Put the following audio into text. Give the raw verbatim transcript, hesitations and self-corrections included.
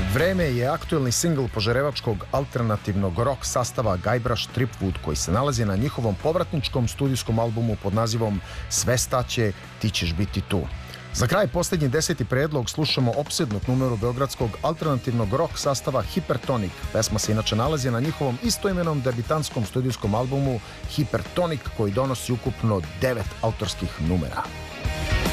Vreme je aktuelni singl požarevačkog alternativnog rock sastava Guybrush Threepwood, koji se nalazi na njihovom povratničkom studijskom albumu pod nazivom Sve staće, ti ćeš biti tu. Za kraj, posljednji deseti predlog, slušamo opsednut numeru beogradskog alternativnog rock sastava Hypertonic. Pesma se inače nalazi na njihovom istoimenom debitantskom studijskom albumu Hypertonic, koji donosi ukupno devet autorskih numera.